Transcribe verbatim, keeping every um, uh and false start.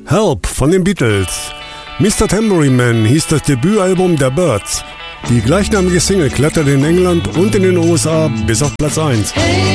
Help von den Beatles. Mister Tambourine Man hieß das Debütalbum der Byrds. Die gleichnamige Single kletterte in England und in den U S A bis auf Platz eins. Hey.